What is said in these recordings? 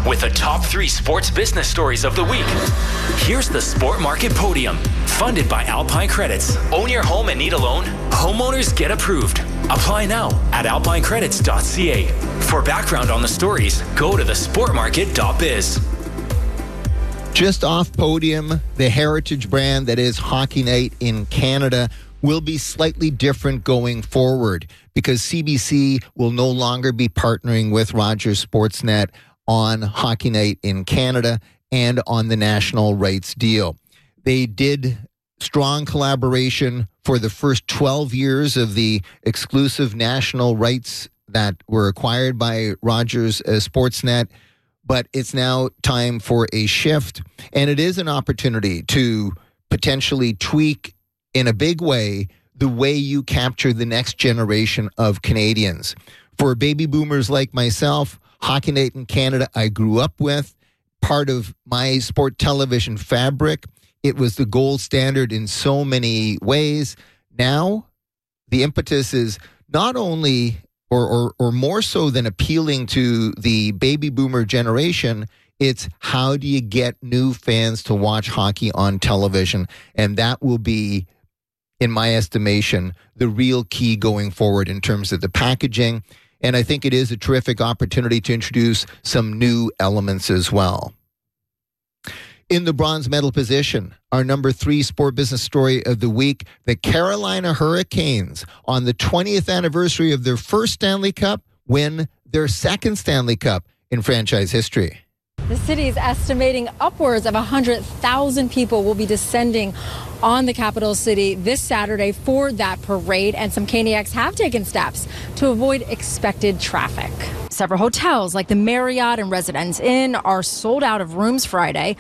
with the top 3 sports business stories of the week. Here's the Sport Market Podium, funded by Alpine Credits. Own your home and need a loan? Homeowners get approved. Apply now at alpinecredits.ca. For background on the stories, go to thesportmarket.biz. Just off podium, the heritage brand that is Hockey Night in Canada will be slightly different going forward because CBC will no longer be partnering with Rogers Sportsnet on Hockey Night in Canada and on the national rights deal. They did strong collaboration for the first 12 years of the exclusive national rights that were acquired by Rogers Sportsnet, but it's now time for a shift, and it is an opportunity to potentially tweak in a big way the way you capture the next generation of Canadians. For baby boomers like myself, Hockey Night in Canada I grew up with, part of my sport television fabric. It was the gold standard in so many ways. Now, the impetus is not only or more so than appealing to the baby boomer generation, it's how do you get new fans to watch hockey on television? And that will be, in my estimation, the real key going forward in terms of the packaging. And I think it is a terrific opportunity to introduce some new elements as well. In the bronze medal position, our number 3 sport business story of the week, the Carolina Hurricanes, on the 20th anniversary of their first Stanley Cup, win their second Stanley Cup in franchise history. The city is estimating upwards of 100,000 people will be descending on the capital city this Saturday for that parade, and some Caniacs have taken steps to avoid expected traffic. Several hotels like the Marriott and Residence Inn are sold out of rooms Friday.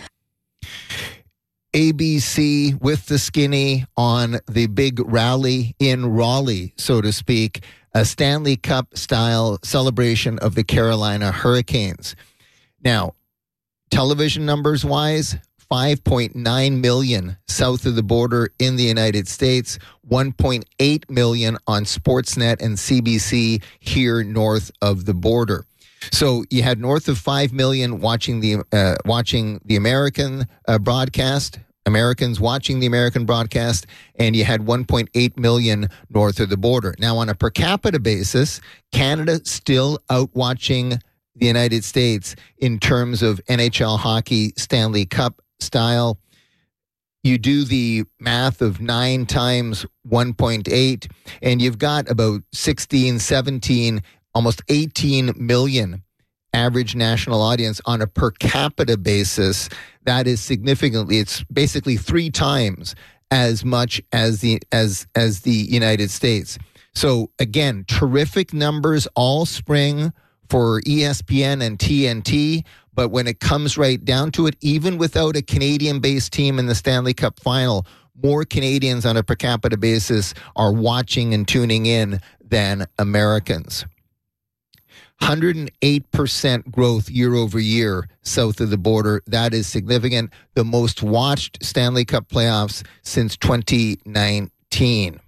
ABC with the skinny on the big rally in Raleigh, so to speak, a Stanley Cup style celebration of the Carolina Hurricanes. Now, television numbers wise, 5.9 million south of the border in the United States, 1.8 million on Sportsnet and CBC here north of the border. So you had north of 5 million watching the American broadcast, Americans watching the American broadcast, and you had 1.8 million north of the border. Now, on a per capita basis, Canada still out-watching the United States in terms of NHL hockey Stanley Cup style. You do the math of 9 times 1.8, and you've got about 16, 17, almost 18 million average national audience on a per capita basis. That is significantly, it's basically 3 times as much as the United States. So again, terrific numbers all spring for ESPN and TNT, but when it comes right down to it, even without a Canadian-based team in the Stanley Cup final, more Canadians on a per capita basis are watching and tuning in than Americans. 108% growth year over year south of the border. That is significant. The most watched Stanley Cup playoffs since 2019.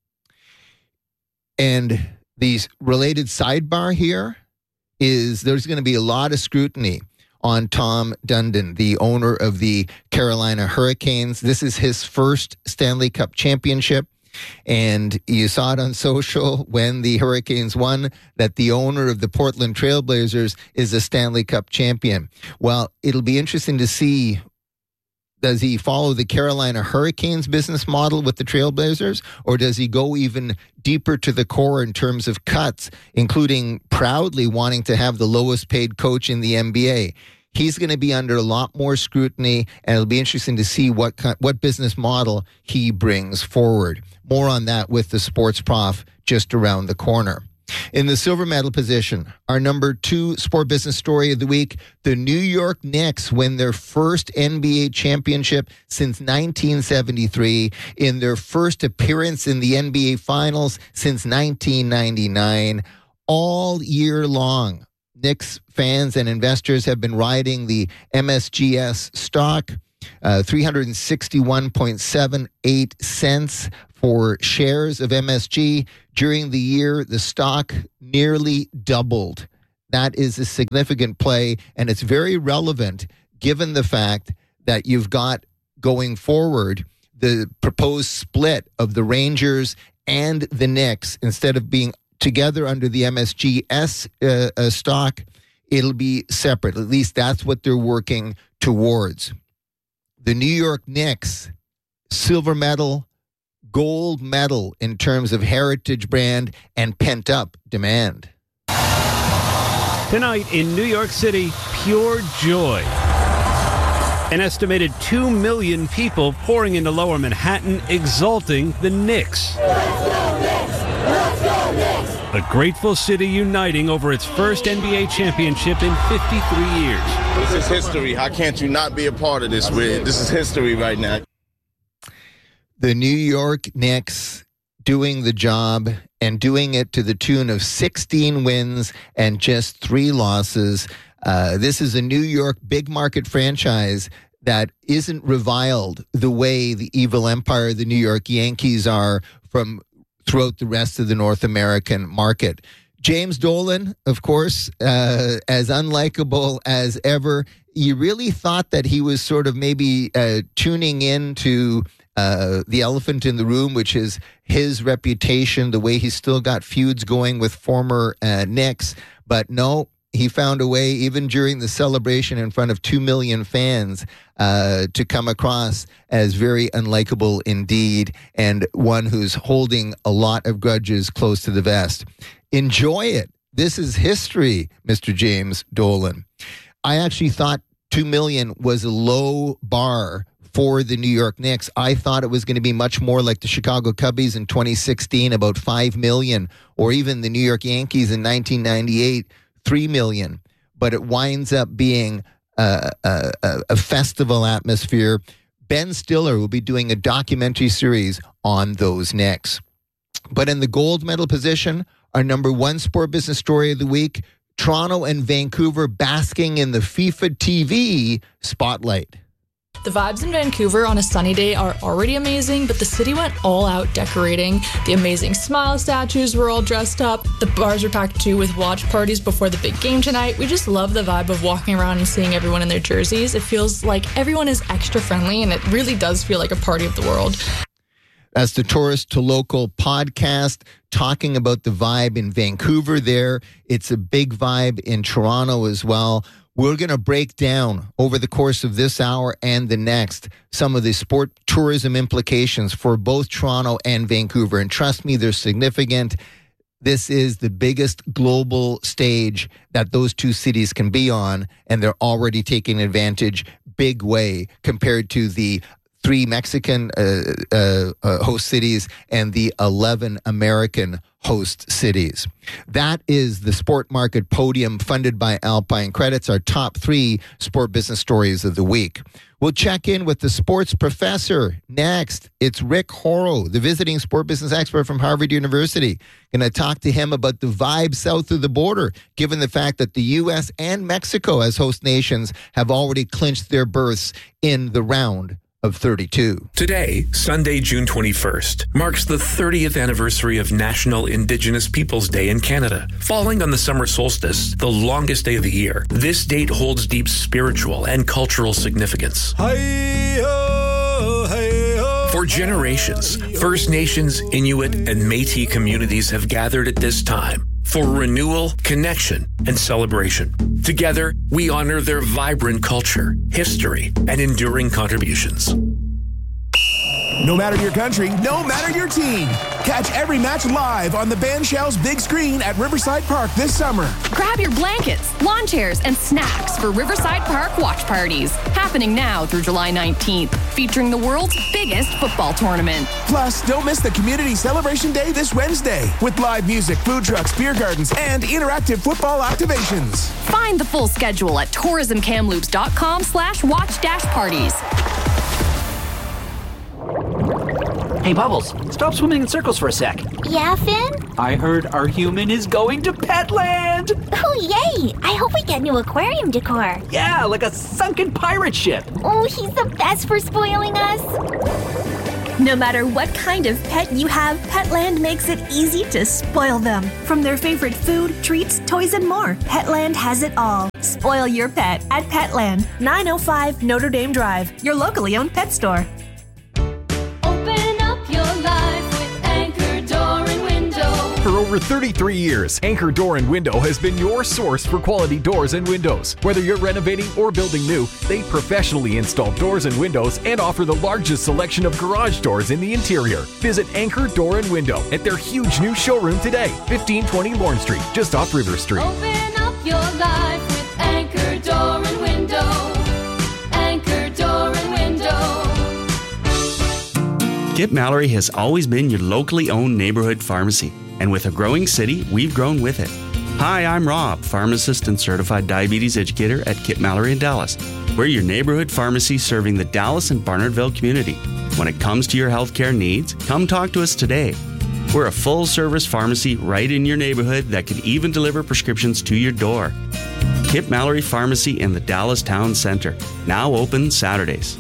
And the related sidebar here is there's going to be a lot of scrutiny on Tom Dundon, the owner of the Carolina Hurricanes. This is his first Stanley Cup championship. And you saw it on social when the Hurricanes won that the owner of the Portland Trailblazers is a Stanley Cup champion. Well, it'll be interesting to see, does he follow the Carolina Hurricanes business model with the Trailblazers, or does he go even deeper to the core in terms of cuts, including proudly wanting to have the lowest paid coach in the NBA? He's going to be under a lot more scrutiny, and it'll be interesting to see what business model he brings forward. More on that with the sports prof just around the corner. In the silver medal position, our number 2 sport business story of the week, the New York Knicks win their first NBA championship since 1973, in their first appearance in the NBA Finals since 1999. All year long, Knicks fans and investors have been riding the MSGS stock, 361.78 cents for shares of MSG. During the year, the stock nearly doubled. That is a significant play, and it's very relevant given the fact that you've got going forward the proposed split of the Rangers and the Knicks. Instead of being together under the MSGS stock, it'll be separate. At least that's what they're working towards. The New York Knicks, silver medal, gold medal in terms of heritage brand and pent-up demand. Tonight in New York City, pure joy. An estimated 2 million people pouring into Lower Manhattan, exalting the Knicks. Let's go Knicks! Let's go Knicks! A grateful city uniting over its first NBA championship in 53 years. This is history. How can't you not be a part of this? This is history right now. The New York Knicks doing the job and doing it to the tune of 16 wins and just 3 losses. This is a New York big market franchise that isn't reviled the way the evil empire the New York Yankees are from throughout the rest of the North American market. James Dolan, of course, as unlikable as ever. You really thought that he was sort of maybe tuning in to the elephant in the room, which is his reputation, the way he's still got feuds going with former Knicks. But no, he found a way, even during the celebration in front of 2 million fans, to come across as very unlikable indeed, and one who's holding a lot of grudges close to the vest. Enjoy it. This is history, Mr. James Dolan. I actually thought 2 million was a low bar for the New York Knicks. I thought it was going to be much more like the Chicago Cubbies in 2016, about 5 million, or even the New York Yankees in 1998, 3 million. But it winds up being a festival atmosphere. Ben Stiller will be doing a documentary series on those Knicks. But in the gold medal position, our number 1 sport business story of the week, Toronto and Vancouver basking in the FIFA TV spotlight. The vibes in Vancouver on a sunny day are already amazing, but the city went all out decorating. The amazing smile statues were all dressed up. The bars were packed too with watch parties before the big game tonight. We just love the vibe of walking around and seeing everyone in their jerseys. It feels like everyone is extra friendly, and it really does feel like a party of the world. That's the Tourist to Local podcast, talking about the vibe in Vancouver there. It's a big vibe in Toronto as well. We're going to break down over the course of this hour and the next some of the sport tourism implications for both Toronto and Vancouver. And trust me, they're significant. This is the biggest global stage that those two cities can be on, and they're already taking advantage big way compared to the 3 Mexican host cities and the 11 American host cities. That is the Sport Market Podium funded by Alpine Credits, our top 3 sport business stories of the week. We'll check in with the sports professor next. It's Rick Horrow, the visiting sport business expert from Harvard University. Going to talk to him about the vibe south of the border, given the fact that the U.S. and Mexico as host nations have already clinched their berths in the round of 32. Today, Sunday, June 21st, marks the 30th anniversary of National Indigenous Peoples Day in Canada. Falling on the summer solstice, the longest day of the year, this date holds deep spiritual and cultural significance. For generations, First Nations, Inuit, and Métis communities have gathered at this time for renewal, connection, and celebration. Together, we honor their vibrant culture, history, and enduring contributions. No matter your country, no matter your team. Catch every match live on the Band Shell's big screen at Riverside Park this summer. Grab your blankets, lawn chairs, and snacks for Riverside Park watch parties. Happening now through July 19th, featuring the world's biggest football tournament. Plus, don't miss the Community Celebration Day this Wednesday with live music, food trucks, beer gardens, and interactive football activations. Find the full schedule at tourismkamloops.com/watch-parties. Hey, Bubbles, stop swimming in circles for a sec. Yeah, Finn? I heard our human is going to Petland! Oh, yay! I hope we get new aquarium decor. Yeah, like a sunken pirate ship. Oh, he's the best for spoiling us. No matter what kind of pet you have, Petland makes it easy to spoil them. From their favorite food, treats, toys, and more, Petland has it all. Spoil your pet at Petland, 905 Notre Dame Drive, your locally owned pet store. Open up your life with Anchor Door and Window. For over 33 years, Anchor Door and Window has been your source for quality doors and windows. Whether you're renovating or building new, they professionally install doors and windows and offer the largest selection of garage doors in the interior. Visit Anchor Door and Window at their huge new showroom today, 1520 Lorne Street, just off River Street. Open up your life with Anchor Door and Window. Anchor Door and Window. Kip Mallory has always been your locally owned neighborhood pharmacy. And with a growing city, we've grown with it. Hi, I'm Rob, pharmacist and certified diabetes educator at Kip Mallory in Dallas. We're your neighborhood pharmacy serving the Dallas and Barnardville community. When it comes to your healthcare needs, come talk to us today. We're a full-service pharmacy right in your neighborhood that can even deliver prescriptions to your door. Kip Mallory Pharmacy in the Dallas Town Center, now open Saturdays.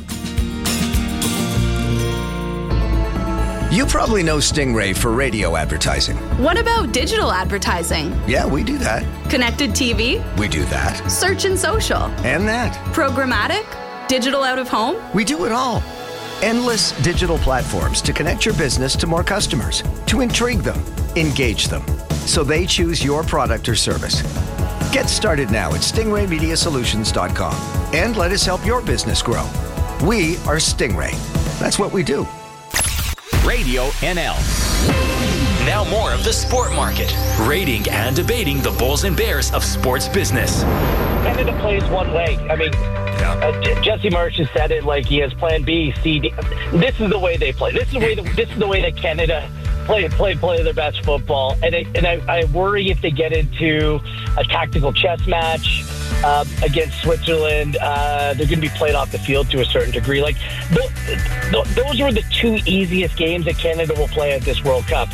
You probably know Stingray for radio advertising. What about digital advertising? Yeah, we do that. Connected TV? We do that. Search and social? And that. Programmatic? Digital out of home? We do it all. Endless digital platforms to connect your business to more customers, to intrigue them, engage them, so they choose your product or service. Get started now at stingraymediasolutions.com and let us help your business grow. We are Stingray. That's what we do. Radio NL. Now more of the Sport Market, rating and debating the Bulls and Bears of sports business. Canada plays one way. I mean, Jesse Marsh has said it like he has plan B, C, D. This is the way they play. This is the way that Canada play their best football. And I worry if they get into a tactical chess match against Switzerland, they're going to be played off the field to a certain degree. Like those were the two easiest games that Canada will play at this World Cup.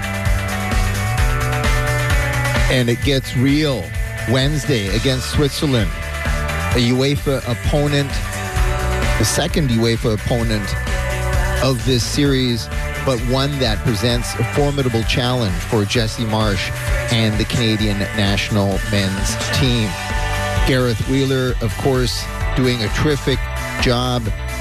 And it gets real Wednesday against Switzerland, a UEFA opponent, the second UEFA opponent of this series, but one that presents a formidable challenge for Jesse Marsh and the Canadian national men's team. Gareth Wheeler, of course, doing a terrific job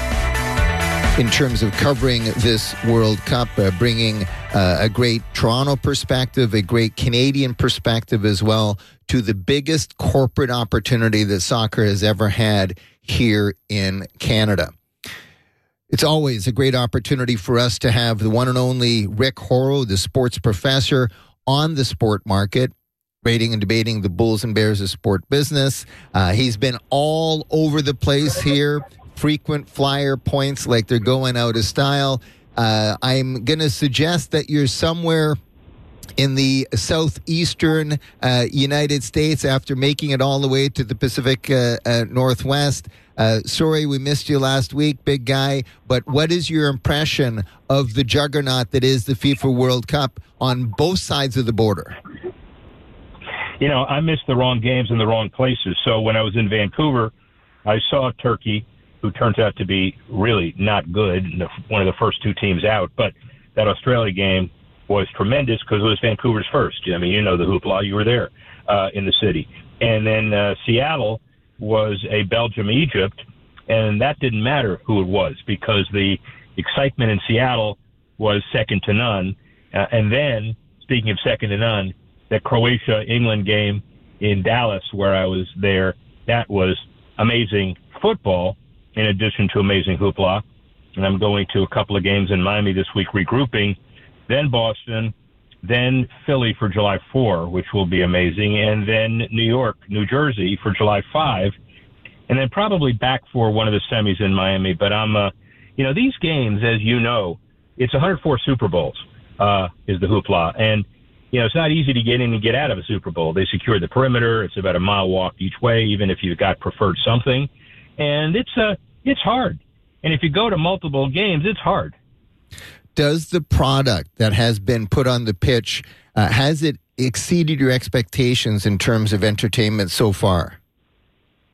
in terms of covering this World Cup, bringing a great Toronto perspective, a great Canadian perspective as well, to the biggest corporate opportunity that soccer has ever had here in Canada. It's always a great opportunity for us to have the one and only Rick Horrow, the sports professor, on the Sport Market, rating and debating the Bulls and Bears of sport business. He's been all over the place here, frequent flyer points like they're going out of style. I'm going to suggest that you're somewhere in the southeastern United States after making it all the way to the Pacific Northwest. Sorry we missed you last week, big guy, but what is your impression of the juggernaut that is the FIFA World Cup on both sides of the border? You know, I missed the wrong games in the wrong places. So when I was in Vancouver, I saw Turkey, who turns out to be really not good, one of the first two teams out. But that Australia game was tremendous because it was Vancouver's first. I mean, you know the hoopla. You were there in the city. And then Seattle was a Belgium-Egypt, and that didn't matter who it was because the excitement in Seattle was second to none. And then, speaking of second to none, the Croatia-England game in Dallas where I was there, that was amazing football in addition to amazing hoopla. And I'm going to a couple of games in Miami this week, regrouping, then Boston, then Philly for July 4, which will be amazing, and then New York, New Jersey for July 5, and then probably back for one of the semis in Miami. But these games, as you know, it's 104 Super Bowls is the hoopla. And, it's not easy to get in and get out of a Super Bowl. They secure the perimeter. It's about a mile walk each way, even if you've got preferred something. And it's hard. And if you go to multiple games, it's hard. Does the product that has been put on the pitch, has it exceeded your expectations in terms of entertainment so far?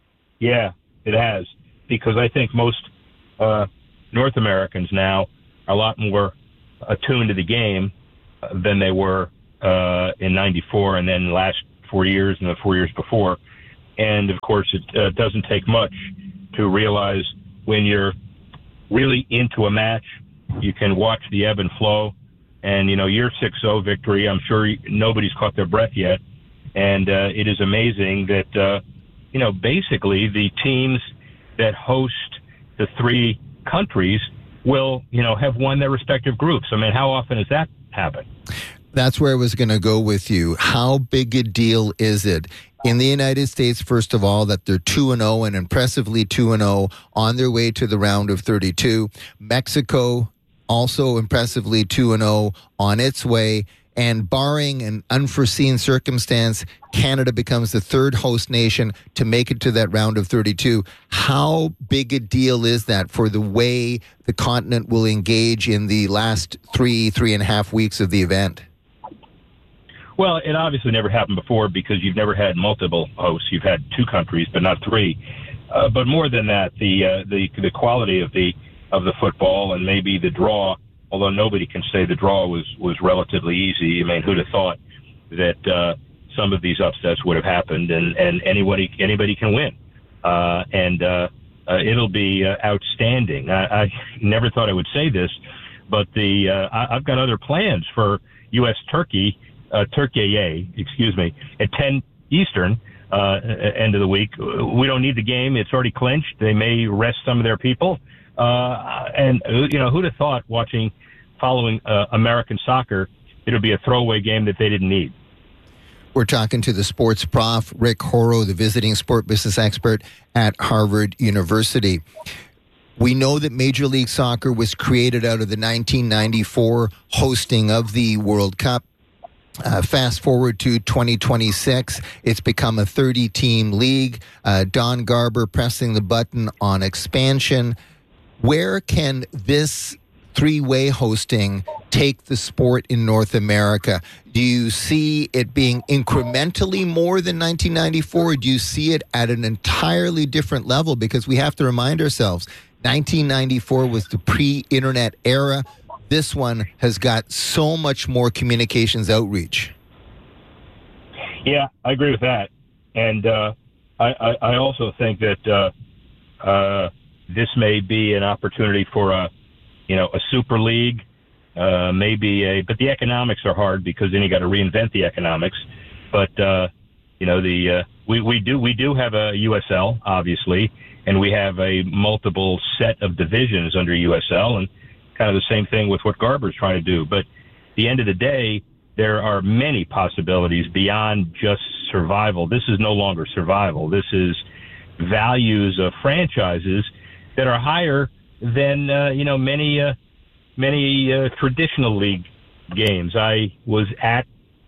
Yeah, it has. Because I think most North Americans now a lot more attuned to the game than they were in '94 and then the last 4 years and the 4 years before. And, of course, it doesn't take much to realize when you're really into a match, you can watch the ebb and flow. And, your 6-0 victory, I'm sure nobody's caught their breath yet. And it is amazing that, basically the teams that host the three countries will, have won their respective groups. I mean, how often has that happened? That's where I was going to go with you. How big a deal is it in the United States, first of all, that they're 2-0 and impressively 2-0 on their way to the round of 32? Mexico also impressively 2-0 on its way. And barring an unforeseen circumstance, Canada becomes the third host nation to make it to that round of 32. How big a deal is that for the way the continent will engage in the last 3.5 weeks of the event? Well, it obviously never happened before because you've never had multiple hosts. You've had two countries, but not three. But more than that, the quality of the football and maybe the draw. Although nobody can say the draw was relatively easy. I mean, who'd have thought that some of these upsets would have happened, and anybody can win, and it'll be outstanding. I never thought I would say this, but I've got other plans for U.S. Turkey at 10 Eastern end of the week. We don't need the game; it's already clinched. They may rest some of their people. And who'd have thought following American soccer, it'll be a throwaway game that they didn't need. We're talking to the sports prof, Rick Horrow, the visiting sport business expert at Harvard University. We know that Major League Soccer was created out of the 1994 hosting of the World Cup. Fast forward to 2026, it's become a 30-team league. Don Garber pressing the button on expansion. Where can this three-way hosting take the sport in North America? Do you see it being incrementally more than 1994, or do you see it at an entirely different level? Because we have to remind ourselves, 1994 was the pre-internet era. This one has got so much more communications outreach. Yeah, I agree with that. And I also think that this may be an opportunity for a super league, but the economics are hard because then you got to reinvent the economics. But we do have a USL, obviously, and we have a multiple set of divisions under USL, and kind of the same thing with what Garber's trying to do. But at the end of the day, there are many possibilities beyond just survival. This is no longer survival. This is values of franchises that are higher than many traditional league games. I was at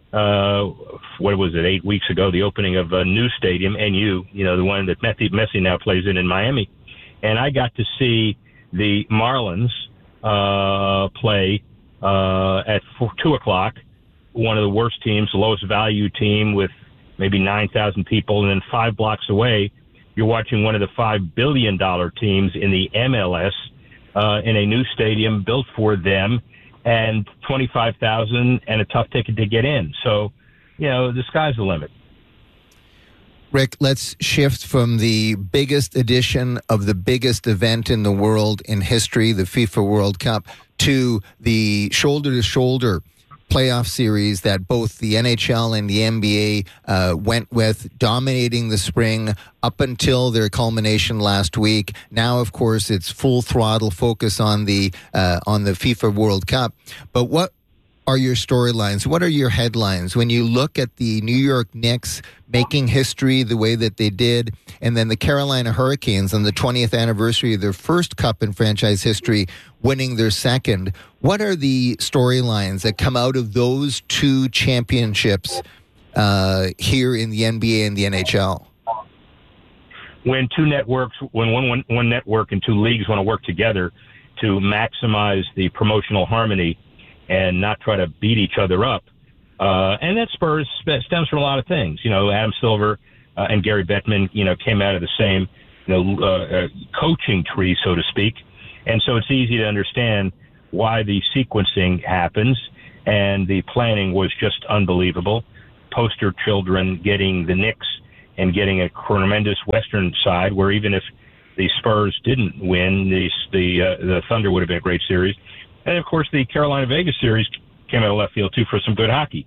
8 weeks ago, the opening of a new stadium, NU, the one that Messi now plays in Miami, and I got to see the Marlins play at 2:00. One of the worst teams, the lowest value team with maybe 9,000 people, and then 5 blocks away, you're watching one of the $5 billion teams in the MLS in a new stadium built for them, and 25,000 and a tough ticket to get in. So, the sky's the limit. Rick, let's shift from the biggest edition of the biggest event in the world in history, the FIFA World Cup, to the shoulder-to-shoulder playoff series that both the NHL and the NBA went with, dominating the spring up until their culmination last week. Now, of course, it's full throttle focus on the FIFA World Cup. But what are your storylines? What are your headlines when you look at the New York Knicks making history the way that they did, and then the Carolina Hurricanes on the 20th anniversary of their first cup in franchise history winning their second? What are the storylines that come out of those two championships here in the NBA and the NHL? When two networks, when one network and two leagues want to work together to maximize the promotional harmony and not try to beat each other up. And that stems from a lot of things. Adam Silver and Gary Bettman, came out of the same, coaching tree, so to speak. And so it's easy to understand why the sequencing happens, and the planning was just unbelievable. Poster children getting the Knicks and getting a tremendous Western side, where even if the Spurs didn't win, the Thunder would have been a great series. And, of course, the Carolina-Vegas series came out of left field, too, for some good hockey.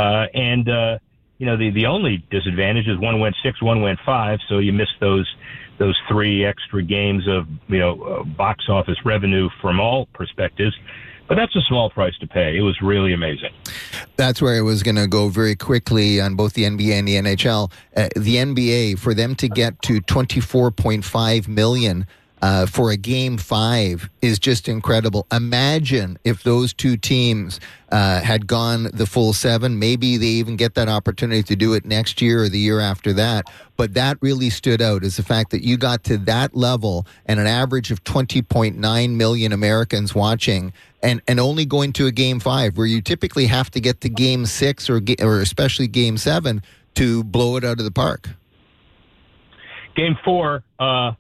The only disadvantage is one went 6, one went 5, so you missed those 3 extra games of box office revenue from all perspectives. But that's a small price to pay. It was really amazing. That's where I was going to go very quickly on both the NBA and the NHL. The NBA, for them to get to $24.5 million for a Game 5 is just incredible. Imagine if those two teams had gone the full 7. Maybe they even get that opportunity to do it next year or the year after that. But that really stood out, is the fact that you got to that level and an average of 20.9 million Americans watching, and only going to a Game 5, where you typically have to get to Game 6 or especially Game 7 to blow it out of the park. Game 4, that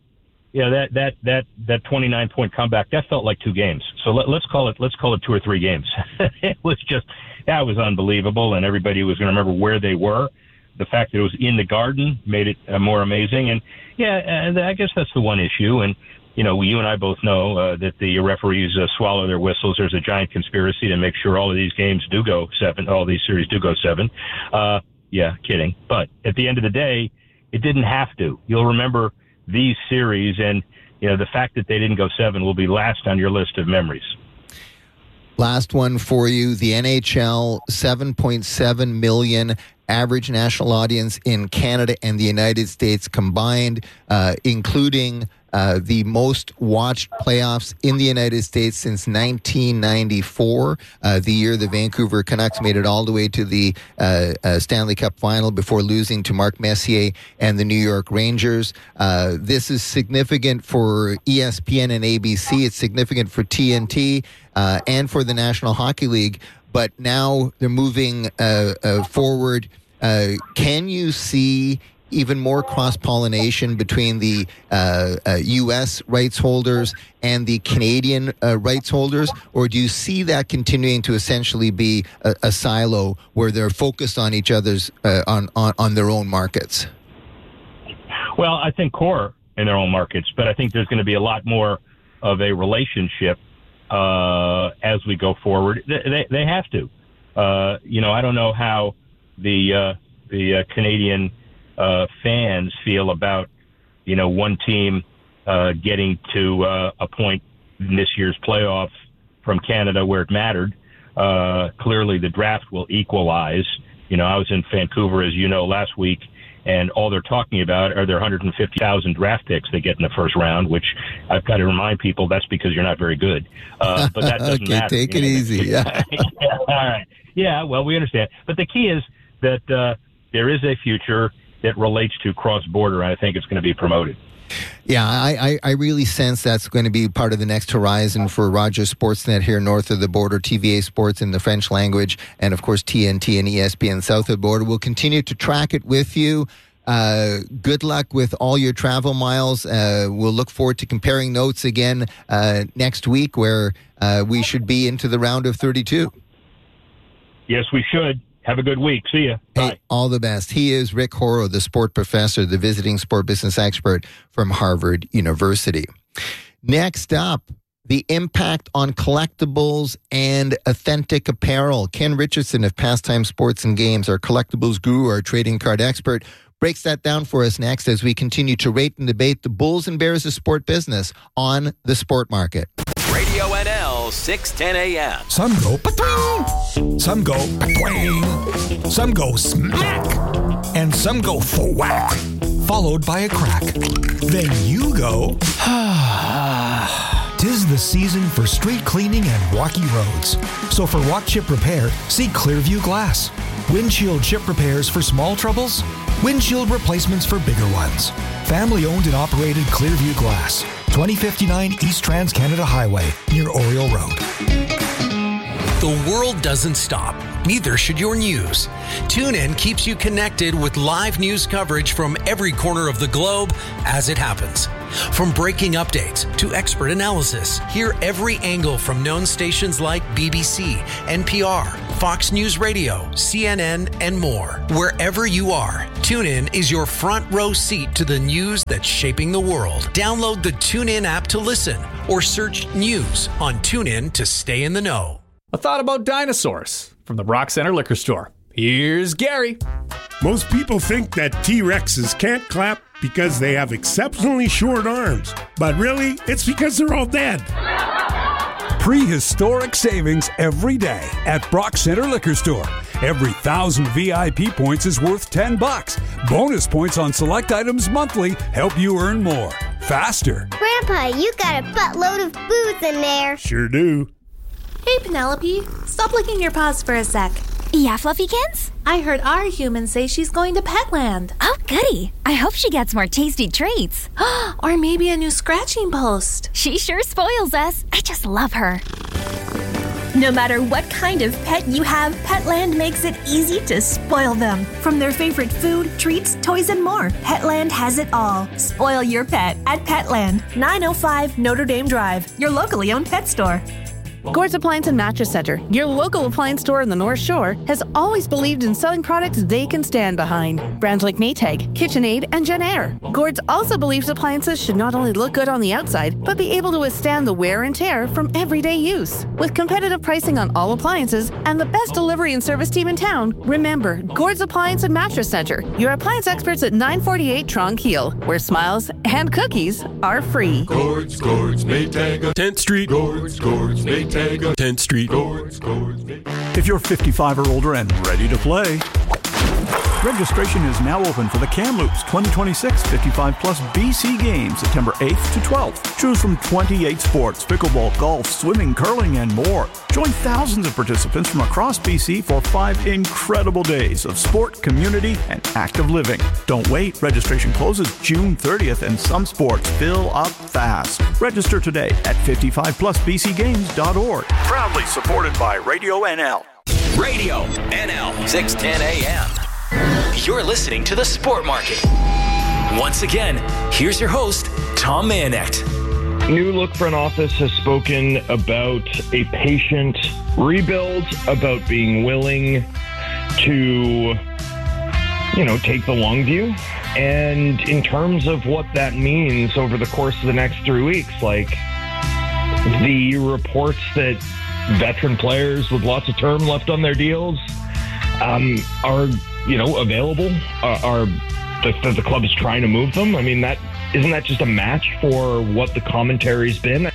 29-point comeback, that felt like 2 games. So let's call it 2 or 3 games. It was just, that was unbelievable, and everybody was going to remember where they were. The fact that it was in the Garden made it more amazing. And I guess that's the one issue. And you and I both know that the referees swallow their whistles. There's a giant conspiracy to make sure all of these games do go 7. All these series do go 7. Kidding. But at the end of the day, it didn't have to. You'll remember these series, and the fact that they didn't go 7 will be last on your list of memories. Last one for you. The NHL, 7.7 million average national audience in Canada and the United States combined, including the most watched playoffs in the United States since 1994, the year the Vancouver Canucks made it all the way to the Stanley Cup final before losing to Mark Messier and the New York Rangers. This is significant for ESPN and ABC. It's significant for TNT and for the National Hockey League. But now they're moving forward. Can you see even more cross-pollination between the U.S. rights holders and the Canadian rights holders? Or do you see that continuing to essentially be a silo where they're focused on each other's, on their own markets? Well, I think core in their own markets, but I think there's going to be a lot more of a relationship as we go forward. They have to. I don't know how the Canadian fans feel about, one team getting to a point in this year's playoff from Canada where it mattered. Clearly, the draft will equalize. I was in Vancouver, as you know, last week, and all they're talking about are their 150,000 draft picks they get in the first round, which I've got to remind people that's because you're not very good. But that doesn't matter. Take it easy. Yeah. All right. Yeah, well, we understand. But the key is that there is a future that relates to cross-border, and I think it's going to be promoted. Yeah, I really sense that's going to be part of the next horizon for Rogers Sportsnet here north of the border, TVA Sports in the French language, and of course TNT and ESPN south of the border. We'll continue to track it with you. Good luck with all your travel miles. We'll look forward to comparing notes again next week, where we should be into the round of 32. Yes, we should. Have a good week. See you. Bye. Hey, all the best. He is Rick Horrow, the sport professor, the visiting sport business expert from Harvard University. Next up, the impact on collectibles and authentic apparel. Ken Richardson of Pastime Sports and Games, our collectibles guru, our trading card expert, breaks that down for us next as we continue to rate and debate the Bulls and Bears of sport business on the Sport Market. Radio NL 610 AM. Some go pa-twing, some go pa-twing, some go smack, and some go thwack, followed by a crack. Then you go, tis the season for street cleaning and rocky roads. So for rock chip repair, see Clearview Glass. Windshield chip repairs for small troubles, windshield replacements for bigger ones. Family owned and operated Clearview Glass, 2059 East Trans-Canada Highway, near Oriole Road. The world doesn't stop. Neither should your news. TuneIn keeps you connected with live news coverage from every corner of the globe as it happens. From breaking updates to expert analysis, hear every angle from known stations like BBC, NPR, Fox News Radio, CNN, and more. Wherever you are, TuneIn is your front row seat to the news that's shaping the world. Download the TuneIn app to listen or search news on TuneIn to stay in the know. A thought about dinosaurs from the Brock Center Liquor Store. Here's Gary. Most people think that T-Rexes can't clap because they have exceptionally short arms. But really, it's because they're all dead. Prehistoric savings every day at Brock Center Liquor Store. Every 1,000 VIP points is worth $10. Bonus points on select items monthly help you earn more. Faster. Grandpa, you got a buttload of booze in there. Sure do. Hey, Penelope, stop licking your paws for a sec. Yeah, Fluffykins? I heard our human say she's going to Petland. Oh, goody. I hope she gets more tasty treats. Or maybe a new scratching post. She sure spoils us. I just love her. No matter what kind of pet you have, Petland makes it easy to spoil them. From their favorite food, treats, toys, and more, Petland has it all. Spoil your pet at Petland, 905 Notre Dame Drive, your locally owned pet store. Gord's Appliance and Mattress Center, your local appliance store in the North Shore, has always believed in selling products they can stand behind. Brands like Maytag, KitchenAid, and Genair. Gord's also believes appliances should not only look good on the outside, but be able to withstand the wear and tear from everyday use. With competitive pricing on all appliances and the best delivery and service team in town, remember, Gord's Appliance and Mattress Center, your appliance experts at 948 Tronc Heel, where smiles and cookies are free. Gord's, Maytag, 10th Street. Gord's, Maytag. 10th Street. If you're 55 or older and ready to play, registration is now open for the Kamloops 2026 55 Plus BC Games, September 8th to 12th. Choose from 28 sports, pickleball, golf, swimming, curling, and more. Join thousands of participants from across BC for 5 incredible days of sport, community, and active living. Don't wait. Registration closes June 30th, and some sports fill up fast. Register today at 55plusbcgames.org. Proudly supported by Radio NL. Radio NL 610 AM. You're listening to the Sport Market. Once again, here's your host, Tom Mayonet. New look front office has spoken about a patient rebuild, about being willing to, take the long view. And in terms of what that means over the course of the next 3 weeks, like the reports that veteran players with lots of term left on their deals are available, are the club is trying to move them. I mean, isn't that just a match for what the commentary's been?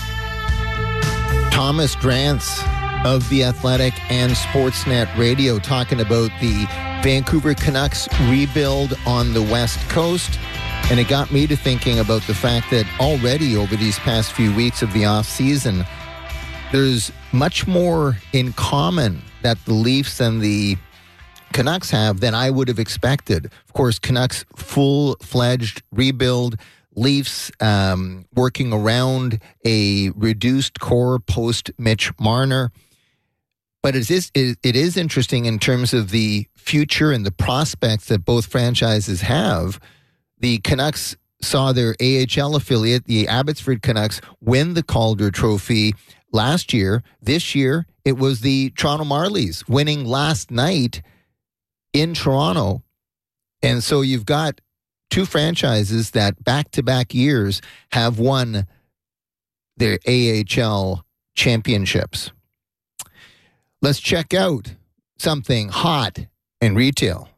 Thomas Drance of The Athletic and Sportsnet Radio talking about the Vancouver Canucks rebuild on the West Coast. And it got me to thinking about the fact that already over these past few weeks of the off-season, there's much more in common that the Leafs and the Canucks have than I would have expected. Of course, Canucks full-fledged rebuild, Leafs working around a reduced core post Mitch Marner. But it is interesting in terms of the future and the prospects that both franchises have. The Canucks saw their AHL affiliate, the Abbotsford Canucks, win the Calder Trophy last year. This year, it was the Toronto Marlies winning last night in Toronto. And so you've got two franchises that back-to-back years have won their AHL championships. Let's check out something hot in retail.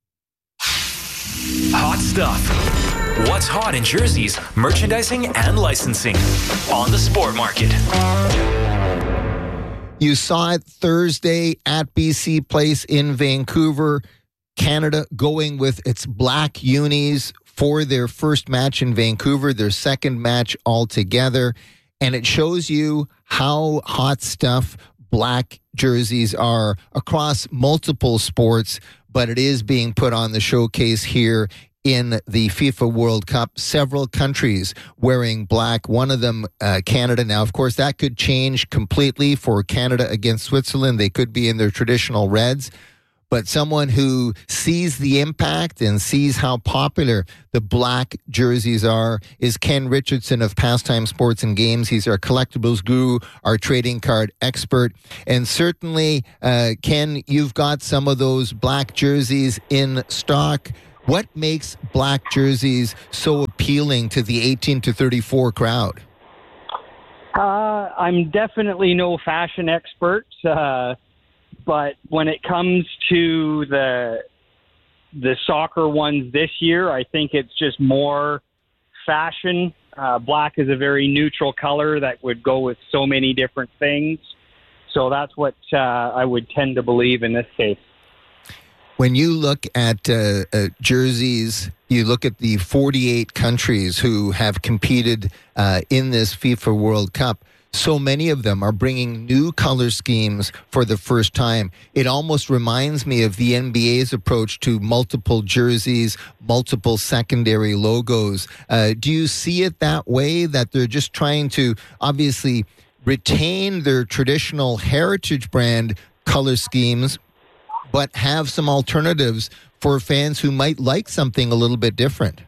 Hot stuff. What's hot in jerseys, merchandising, and licensing on the Sport Market. You saw it Thursday at BC Place in Vancouver. Canada going with its black unis for their first match in Vancouver, their second match altogether. And it shows you how hot stuff black jerseys are across multiple sports, but it is being put on the showcase here in the FIFA World Cup. Several countries wearing black, one of them Canada. Now, of course, that could change completely for Canada against Switzerland. They could be in their traditional reds. but someone who sees the impact and sees how popular the black jerseys are is Ken Richardson of Pastime Sports and Games. He's our collectibles guru, our trading card expert. And certainly, Ken, you've got some of those black jerseys in stock. What makes black jerseys so appealing to the 18 to 34 crowd? I'm definitely no fashion expert, but when it comes to the soccer ones this year, I think it's just more fashion. Black is a very neutral color that would go with so many different things. So that's what I would tend to believe in this case. When you look at jerseys, you look at the 48 countries who have competed in this FIFA World Cup. So many of them are bringing new color schemes for the first time. It almost reminds me of the NBA's approach to multiple jerseys, multiple secondary logos. Do you see it that way, that they're just trying to obviously retain their traditional heritage brand color schemes, but have some alternatives for fans who might like something a little bit different?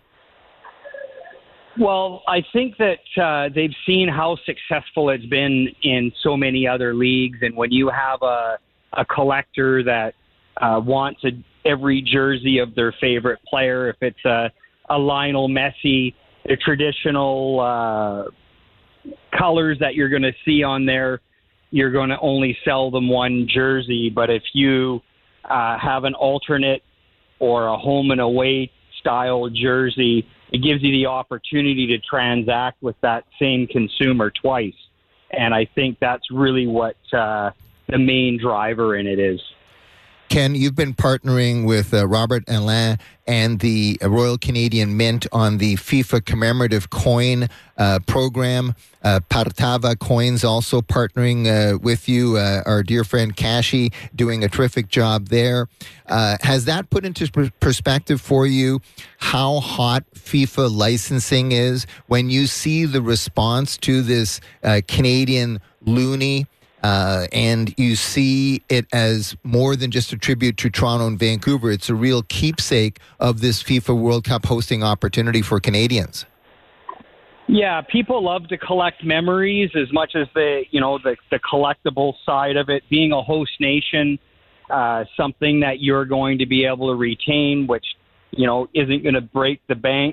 Well, I think that they've seen how successful it's been in so many other leagues. And when you have a collector that wants every jersey of their favorite player, if it's a Lionel Messi, the traditional colors that you're going to see on there, you're going to only sell them one jersey. But if you have an alternate or a home and away style jersey, it gives you the opportunity to transact with that same consumer twice. And I think that's really what the main driver in it is. Ken, you've been partnering with Robert Alain and the Royal Canadian Mint on the FIFA commemorative coin program. Partava Coins also partnering with you. Our dear friend Kashi doing a terrific job there. Has that put into perspective for you how hot FIFA licensing is when you see the response to this Canadian loonie? And you see it as more than just a tribute to Toronto and Vancouver. It's a real keepsake of this FIFA World Cup hosting opportunity for Canadians. Yeah, people love to collect memories as much as the collectible side of it. Being a host nation, something that you're going to be able to retain, which isn't going to break the bank.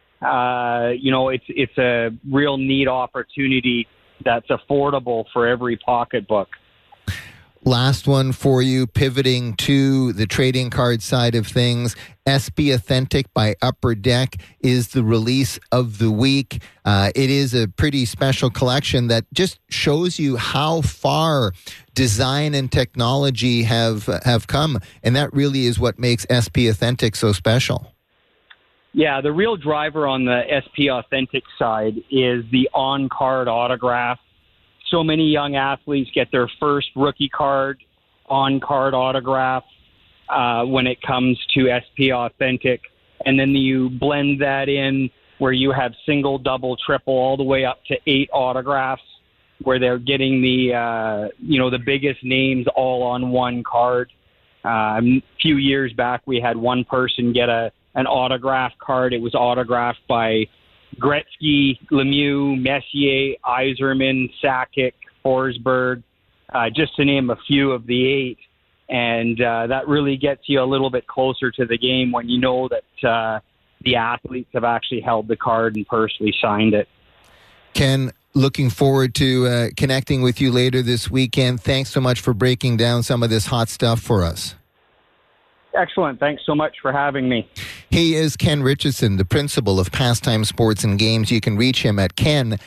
It's a real neat opportunity that's affordable for every pocketbook. Last one for you, pivoting to the trading card side of things. SP Authentic by Upper Deck is the release of the week. It is a pretty special collection that just shows you how far design and technology have come. And that really is what makes SP Authentic so special. Yeah, the real driver on the SP Authentic side is the on-card autograph. So many young athletes get their first rookie card, on-card autograph when it comes to SP Authentic. And then you blend that in where you have single, double, triple, all the way up to 8 autographs where they're getting the biggest names all on one card. A few years back, we had one person get an autograph card. It was autographed by Gretzky, Lemieux, Messier, Yzerman, Sakic, Forsberg, just to name a few of the 8. And that really gets you a little bit closer to the game when you know that the athletes have actually held the card and personally signed it. Ken, looking forward to connecting with you later this weekend. Thanks so much for breaking down some of this hot stuff for us. Excellent. Thanks so much for having me. He is Ken Richardson, the principal of Pastime Sports and Games. You can reach him at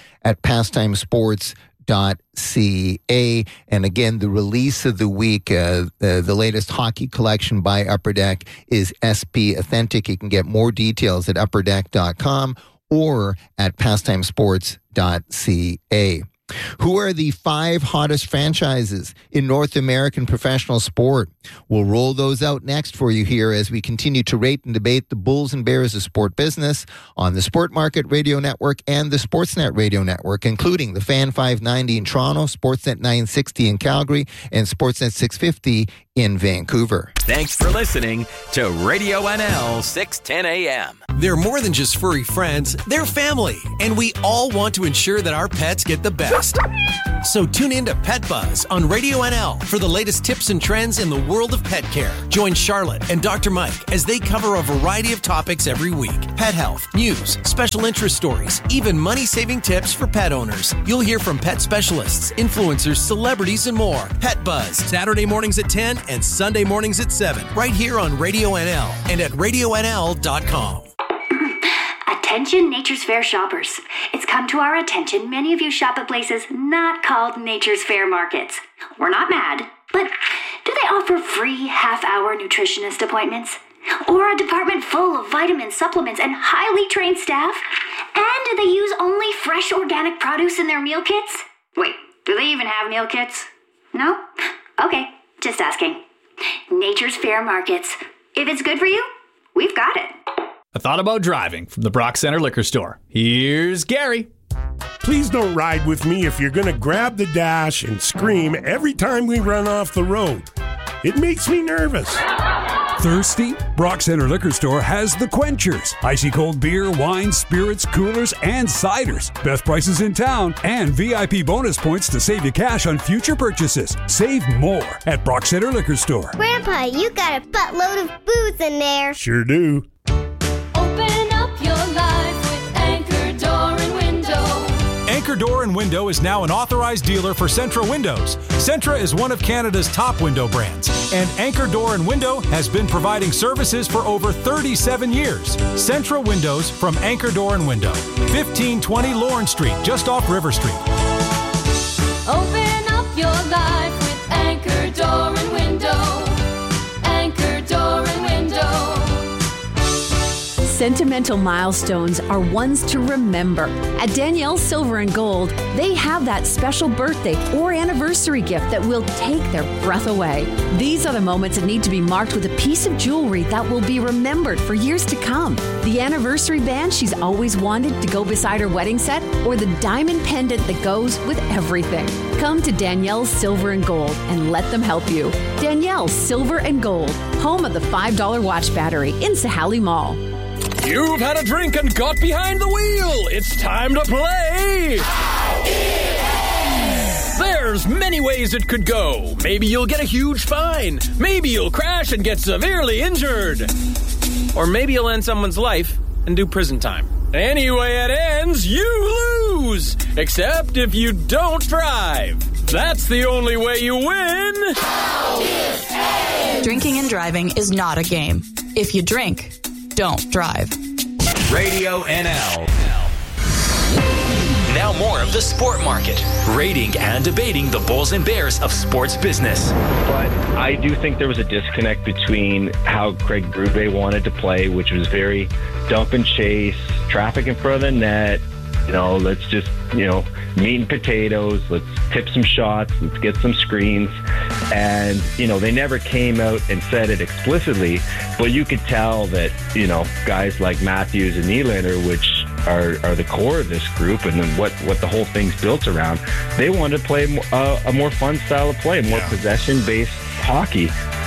ken@pastimesports.ca. And again, the release of the week, the latest hockey collection by Upper Deck is SP Authentic. You can get more details at upperdeck.com or at pastimesports.ca. Who are the 5 hottest franchises in North American professional sport? We'll roll those out next for you here as we continue to rate and debate the Bulls and Bears of sport business on the Sport Market Radio Network and the Sportsnet Radio Network, including the Fan 590 in Toronto, Sportsnet 960 in Calgary, and Sportsnet 650 in Vancouver. Thanks for listening to Radio NL 610 AM. They're more than just furry friends, they're family, and we all want to ensure that our pets get the best. So tune in to Pet Buzz on Radio NL for the latest tips and trends in the world of pet care. Join Charlotte and Dr. Mike as they cover a variety of topics every week. Pet health, news, special interest stories, even money-saving tips for pet owners. You'll hear from pet specialists, influencers, celebrities, and more. Pet Buzz, Saturday mornings at 10 and Sunday mornings at 7, right here on Radio NL and at radionl.com. Attention Nature's Fair shoppers. It's come to our attention many of you shop at places not called Nature's Fair markets. We're not mad, but do they offer free half-hour nutritionist appointments? Or a department full of vitamins, supplements, and highly trained staff? And do they use only fresh organic produce in their meal kits? Wait, do they even have meal kits? No? Okay, just asking. Nature's Fair Markets. If it's good for you, we've got it. I thought about driving from the Brock Center Liquor Store. Here's Gary. Please don't ride with me if you're going to grab the dash and scream every time we run off the road. It makes me nervous. Thirsty? Brock Center Liquor Store has the Quenchers. Icy cold beer, wine, spirits, coolers, and ciders. Best prices in town and VIP bonus points to save you cash on future purchases. Save more at Brock Center Liquor Store. Grandpa, you got a buttload of booze in there. Sure do. Open up your life with Anchor Door and Window. Anchor Door and Window is now an authorized dealer for Centra Windows. Centra is one of Canada's top window brands, and Anchor Door and Window has been providing services for over 37 years. Centra Windows from Anchor Door and Window, 1520 Lawrence Street, just off River Street. Open up your life with Anchor Door and Window. Anchor Door and Window. Sentimental milestones are ones to remember. At Danielle's Silver and Gold, they have that special birthday or anniversary gift that will take their breath away. These are the moments that need to be marked with a piece of jewelry that will be remembered for years to come. The anniversary band she's always wanted to go beside her wedding set, or the diamond pendant that goes with everything. Come to Danielle's Silver and Gold and let them help you. Danielle's Silver and Gold, home of the $5 watch battery in Sahali Mall. You've had a drink and got behind the wheel. It's time to play. There's many ways it could go. Maybe you'll get a huge fine. Maybe you'll crash and get severely injured. Or maybe you'll end someone's life and do prison time. Anyway it ends, you lose. Except if you don't drive. That's the only way you win. Drinking and driving is not a game. If you drink, don't drive. Radio NL. Now more of the Sport Market, rating and debating the Bulls and Bears of sports business. But I do think there was a disconnect between how Craig Berube wanted to play, which was very dump and chase, traffic in front of the net. Let's just, meat and potatoes. Let's tip some shots. Let's get some screens. And, they never came out and said it explicitly, but you could tell that, guys like Matthews and Nylander, which are the core of this group and then what the whole thing's built around, they wanted to play a more fun style of play, more possession-based hockey.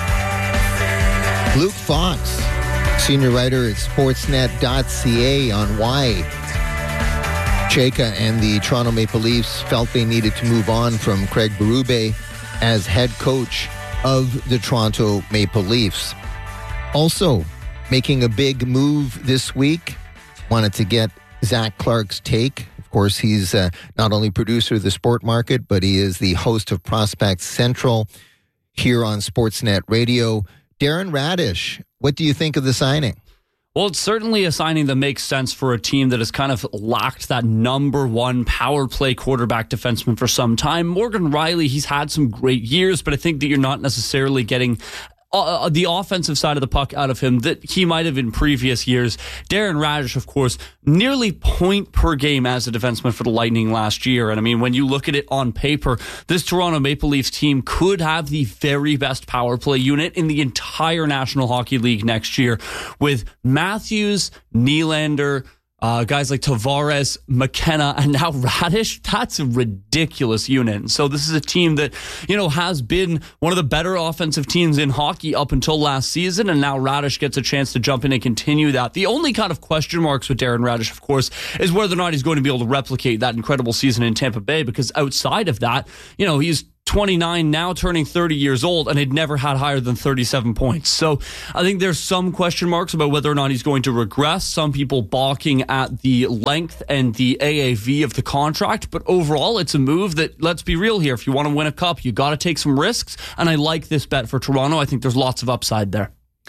Luke Fox, senior writer at sportsnet.ca on why Chayka and the Toronto Maple Leafs felt they needed to move on from Craig Berube as head coach of the Toronto Maple Leafs. Also, making a big move this week, wanted to get Zach Clark's take. Of course, he's not only producer of the Sport Market, but he is the host of Prospect Central here on Sportsnet Radio. Darren Radish, what do you think of the signing? Well, it's certainly a signing that makes sense for a team that has kind of lacked that number one power play quarterback defenseman for some time. Morgan Rielly, he's had some great years, but I think that you're not necessarily getting the offensive side of the puck out of him that he might have in previous years. Darren Radish, of course, nearly point per game as a defenseman for the Lightning last year. And I mean, when you look at it on paper, this Toronto Maple Leafs team could have the very best power play unit in the entire National Hockey League next year with Matthews, Nylander, Guys like Tavares, McKenna, and now Radish, that's a ridiculous unit. And so this is a team that, has been one of the better offensive teams in hockey up until last season, and now Radish gets a chance to jump in and continue that. The only kind of question marks with Darren Radish, of course, is whether or not he's going to be able to replicate that incredible season in Tampa Bay, because outside of that, he's 29 now, turning 30 years old, and had never had higher than 37 points. So I think there's some question marks about whether or not he's going to regress. Some people balking at the length and the AAV of the contract, but overall it's a move that, let's be real here, if you want to win a cup, you got to take some risks, and I like this bet for Toronto. I think there's lots of upside there.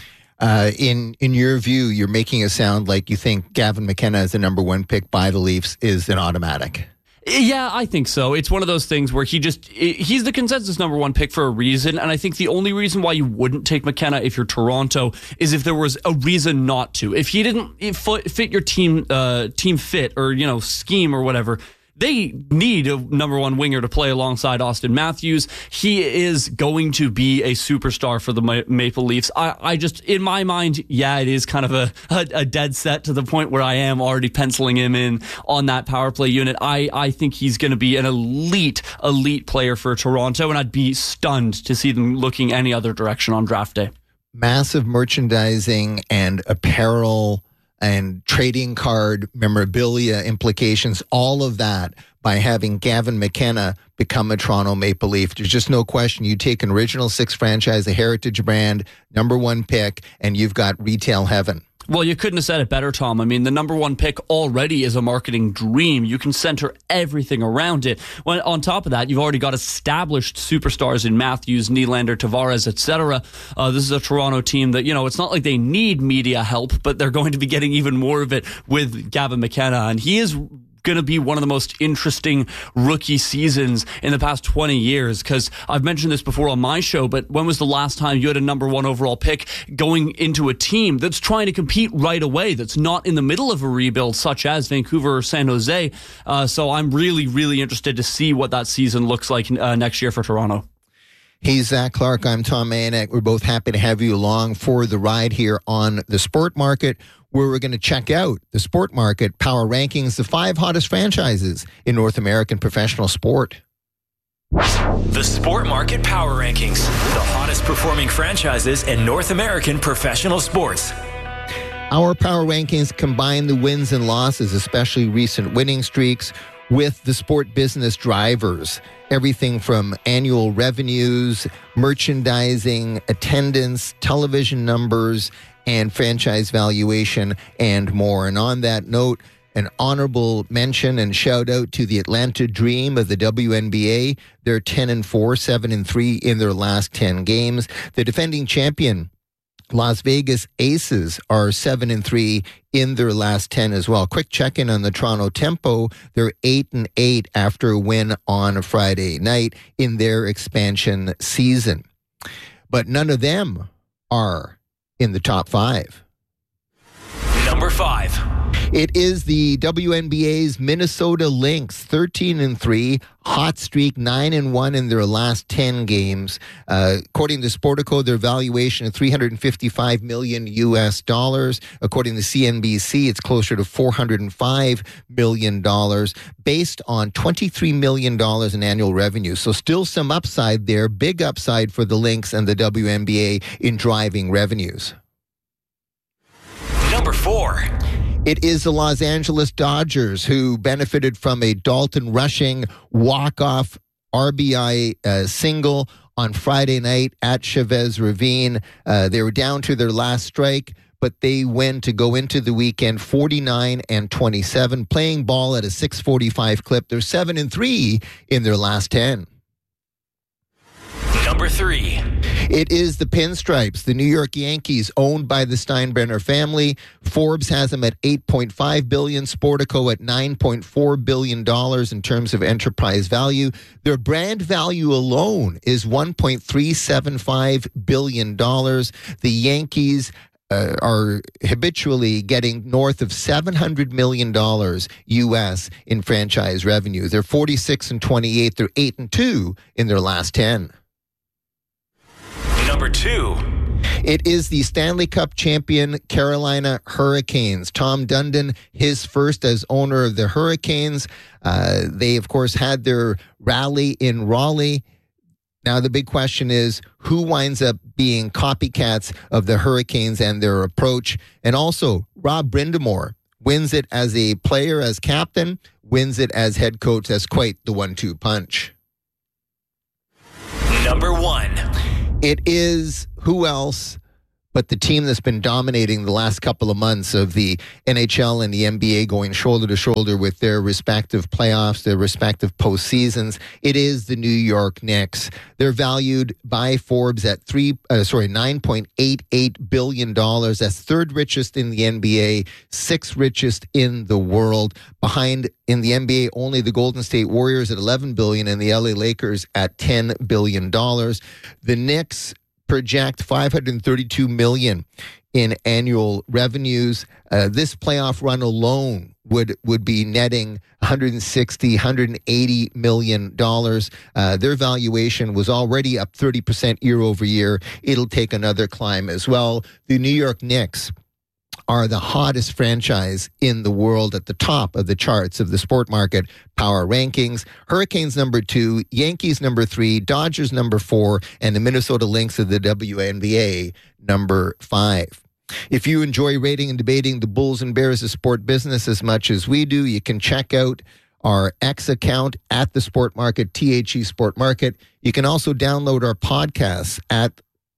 In your view, you're making it sound like you think Gavin McKenna as the number one pick by the Leafs is an automatic. Yeah, I think so. It's one of those things where he's the consensus number one pick for a reason. And I think the only reason why you wouldn't take McKenna if you're Toronto is if there was a reason not to. If he didn't fit your team fit or, scheme or whatever, they need a number one winger to play alongside Austin Matthews. He is going to be a superstar for the Maple Leafs. I just, in my mind, it is kind of a dead set to the point where I am already penciling him in on that power play unit. I think he's going to be an elite player for Toronto, and I'd be stunned to see them looking any other direction on draft day. Massive merchandising and apparel and trading card memorabilia implications, all of that by having Gavin McKenna become a Toronto Maple Leaf. There's just no question. You take an Original Six franchise, a heritage brand, number one pick, and you've got retail heaven. Well, you couldn't have said it better, Tom. I mean, the number one pick already is a marketing dream. You can center everything around it. When on top of that, you've already got established superstars in Matthews, Nylander, Tavares, etc. This is a Toronto team that, it's not like they need media help, but they're going to be getting even more of it with Gavin McKenna. And he is going to be one of the most interesting rookie seasons in the past 20 years, because I've mentioned this before on my show, but when was the last time you had a number one overall pick going into a team that's trying to compete right away, that's not in the middle of a rebuild, such as Vancouver or San Jose? So I'm really, really interested to see what that season looks like next year for Toronto. Hey, Zach Clark, I'm Tom Mayonek. We're both happy to have you along for the ride here on The Sport Market, where we're going to check out the Sport Market Power Rankings, the 5 hottest franchises in North American professional sport. The Sport Market Power Rankings, the hottest performing franchises in North American professional sports. Our Power Rankings combine the wins and losses, especially recent winning streaks, with the sport business drivers. Everything from annual revenues, merchandising, attendance, television numbers, and franchise valuation, and more. And on that note, an honorable mention and shout out to the Atlanta Dream of the WNBA. They're 10-4, 7-3 in their last 10 games. The defending champion, Las Vegas Aces, are 7-3 in their last 10 as well. Quick check-in on the Toronto Tempo. They're 8-8 after a win on a Friday night in their expansion season. But none of them are in the top 5. Number 5. It is the WNBA's Minnesota Lynx, 13-3, hot streak, 9-1 in their last 10 games. According to Sportico, their valuation of $355 million US. According to CNBC, it's closer to $405 million, based on $23 million in annual revenue. So still some upside there, big upside for the Lynx and the WNBA in driving revenues. Number 4. It is the Los Angeles Dodgers, who benefited from a Dalton Rushing walk-off RBI single on Friday night at Chavez Ravine. They were down to their last strike, but they win to go into the weekend 49-27, playing ball at a 645 clip. They're 7-3 in their last 10. Number 3. It is the Pinstripes, the New York Yankees, owned by the Steinbrenner family. Forbes has them at $8.5 billion, Sportico at $9.4 billion in terms of enterprise value. Their brand value alone is $1.375 billion. The Yankees are habitually getting north of $700 million US in franchise revenue. They're 46-28. They're 8-2 in their last 10. Number 2. It is the Stanley Cup champion Carolina Hurricanes. Tom Dundon, his first as owner of the Hurricanes. They, of course, had their rally in Raleigh. Now, the big question is who winds up being copycats of the Hurricanes and their approach. And also, Rob Brind'Amour wins it as a player, as captain, wins it as head coach. That's quite the 1-2 punch. Number 1. It is who else but the team that's been dominating the last couple of months of the NHL and the NBA, going shoulder to shoulder with their respective playoffs, their respective postseasons. It is the New York Knicks. They're valued by Forbes at $9.88 billion. That's third richest in the NBA, sixth richest in the world. Behind in the NBA, only the Golden State Warriors at $11 billion and the LA Lakers at $10 billion. The Knicks project $532 million in annual revenues. This playoff run alone would be netting $180 million. Their valuation was already up 30% year over year. It'll take another climb as well. The New York Knicks are the hottest franchise in the world, at the top of the charts of the sport market power rankings. Hurricanes number 2, Yankees number 3, Dodgers number 4, and the Minnesota Lynx of the WNBA number 5. If you enjoy rating and debating the Bulls and Bears of sport business as much as we do, you can check out our X account at the Sport Market, THE Sport Market. You can also download our podcasts at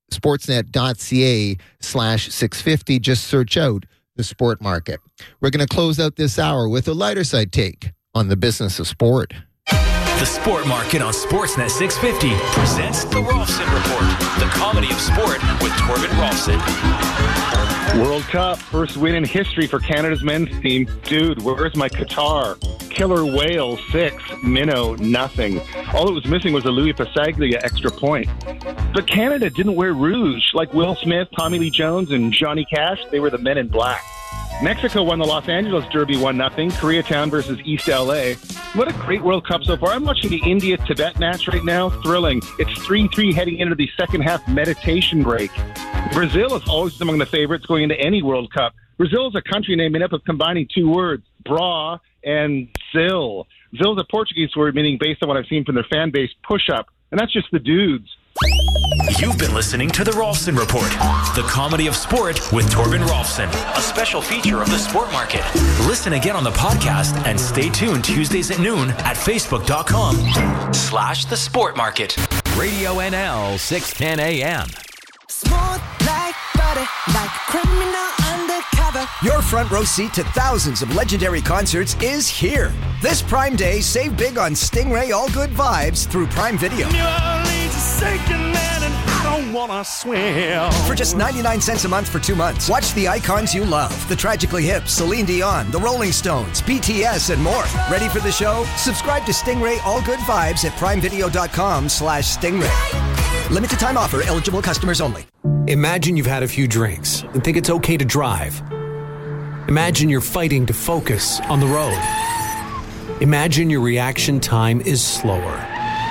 sportsnet.ca/650. Just search out the Sport Market. We're going to close out this hour with a lighter side take on the business of sport. The Sport Market on Sportsnet 650 presents the Rolfson Report, the comedy of sport with Torben Rolfson. World Cup, first win in history for Canada's men's team. Dude, where's my Qatar? Killer Whale, 6. Minnow, nothing. All it was missing was a Louis Pasaglia extra point. But Canada didn't wear rouge. Like Will Smith, Tommy Lee Jones, and Johnny Cash, they were the men in black. Mexico won the Los Angeles Derby 1-0. Koreatown versus East LA. What a great World Cup so far. I'm watching the India-Tibet match right now. Thrilling. It's 3-3 heading into the second half meditation break. Brazil is always among the favorites going into any World Cup. Brazil is a country name made up of combining two words, bra and zil. Zil is a Portuguese word meaning, based on what I've seen from their fan base, push-up. And that's just the dudes. You've been listening to the Rolfson Report, the comedy of sport with Torben Rolfson, a special feature of the Sport Market. Listen again on the podcast and stay tuned Tuesdays at noon at facebook.com/the Sport Market. Radio NL 610 AM. Smooth like butter, like criminal undercover. Your front row seat to thousands of legendary concerts is here. This Prime Day, save big on Stingray All Good Vibes through Prime Video. New Orleans is sinking, man, and I don't wanna swim. For just 99 cents a month for 2 months, watch the icons you love. The Tragically Hip, Celine Dion, The Rolling Stones, BTS, and more. Ready for the show? Subscribe to Stingray All Good Vibes at primevideo.com/Stingray. Limited time offer, eligible customers only. Imagine you've had a few drinks and think it's okay to drive. Imagine you're fighting to focus on the road. Imagine your reaction time is slower.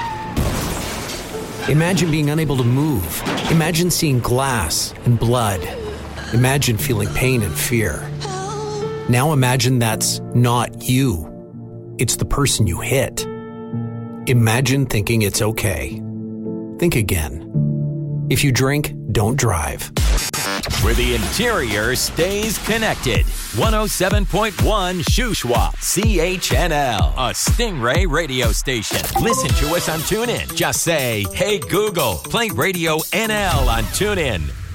Imagine being unable to move. Imagine seeing glass and blood. Imagine feeling pain and fear. Now imagine that's not you. It's the person you hit. Imagine thinking it's okay. Think again. If you drink, don't drive. Where the interior stays connected. 107.1 Shuswap, CHNL, a Stingray radio station. Listen to us on TuneIn. Just say, hey Google, play Radio NL on TuneIn.